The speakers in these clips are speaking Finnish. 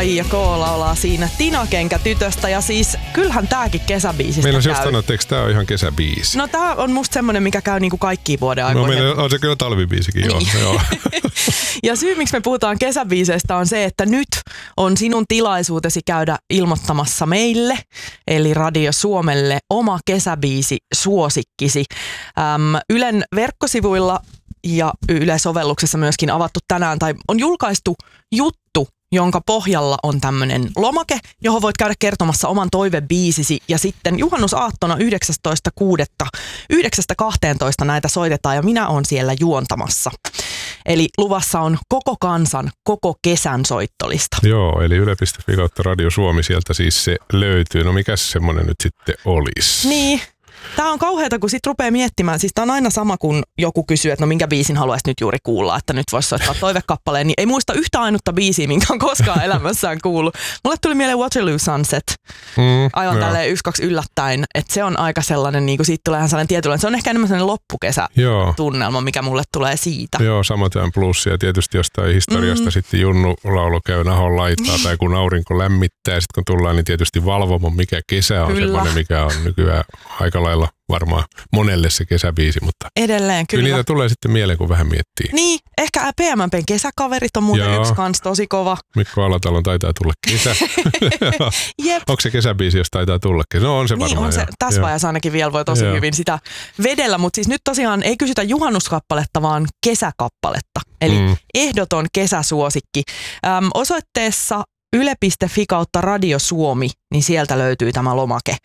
Aija K. laulaa siinä Tinakenkä tytöstä ja siis kyllähän tääkin kesäbiisistä meillä käy. Meillä on just eikö tää on ihan kesäbiisi? No tää on musta semmonen, mikä käy niinku kaikkiin vuoden aikoihin. No meillä on se kyllä talvibiisikin, niin. joo. Ja syy, miksi me puhutaan kesäbiiseistä on se, että nyt on sinun tilaisuutesi käydä ilmoittamassa meille, eli Radio Suomelle, oma kesäbiisi suosikkisi. Ylen verkkosivuilla ja Yle-sovelluksessa myöskin avattu tänään, tai on julkaistu juttu, jonka pohjalla on tämmöinen lomake, johon voit käydä kertomassa oman toivebiisisi. Ja sitten juhannusaattona 19.6. 9.12 näitä soitetaan ja minä olen siellä juontamassa. Eli luvassa on koko kansan, koko kesän soittolista. Joo, eli yle.fi kautta Radio Suomi, sieltä siis se löytyy. No mikäs semmoinen nyt sitten olisi? Niin. Tää on kauheata, kun sit rupeaa miettimään. Siis tää on aina sama, kun joku kysyy, että no minkä biisin haluaisit nyt juuri kuulla, että nyt voisi soittaa toivekappaleen. Niin ei muista yhtä ainutta biisiä, minkä on koskaan elämässään kuullut. Mulle tuli mieleen Waterloo Sunset. Aivan tälleen 1-2 yllättäen. Että se on aika sellainen, niin kuin siitä tulee ihan sellainen tietynlainen. Se on ehkä enemmän sellainen loppukesätunnelma, mikä mulle tulee siitä. Joo, samaten bluesia. Ja tietysti jostain historiasta sitten Junnu laulo käy nahon laittaa tai kun aurinko lämmittää. Sitten kun tullaan, niin tietysti Valvomo, mikä kesä on semmoinen, mikä on nykyään aika lailla varmaan monelle se kesäbiisi, mutta edelleen kyllä. Niitä tulee sitten mieleen, kun vähän miettii. Niin, ehkä PMMPn kesäkaverit on muuten yksi kans tosi kova. Mikko Alatalon taitaa tulla kesä. Onko se kesäbiisi, jos taitaa tulla kesä? No on se varmaan. Niin on se. Tässä vaiheessa ainakin vielä voi tosi hyvin sitä vedellä, mutta siis nyt tosiaan ei kysytä juhannuskappaletta, vaan kesäkappaletta. Eli ehdoton kesäsuosikki. Osoitteessa yle.fi kautta Radio Suomi, niin sieltä löytyy tämä lomake.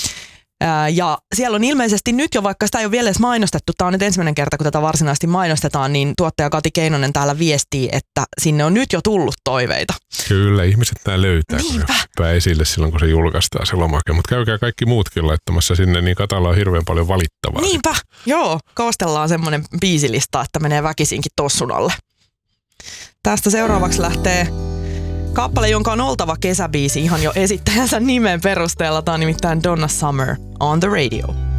Ja siellä on ilmeisesti nyt jo, vaikka sitä ei ole vielä edes mainostettu, tämä on nyt ensimmäinen kerta, kun tätä varsinaisesti mainostetaan, niin tuottaja Kati Keinonen täällä viestii, että sinne on nyt jo tullut toiveita. Kyllä, ihmiset nämä löytää, kun ne hyppää esille silloin, kun se julkaistaan se lomake. Mutta käykää kaikki muutkin laittamassa sinne, niin Katalla on hirveän paljon valittavaa. Niinpä, joo, koostellaan semmoinen biisilista, että menee väkisinkin tossun alle. Tästä seuraavaksi lähtee kappale, jonka on oltava kesäbiisi ihan jo esittäjänsä nimen perusteella. Tämä on nimittäin Donna Summer on the Radio.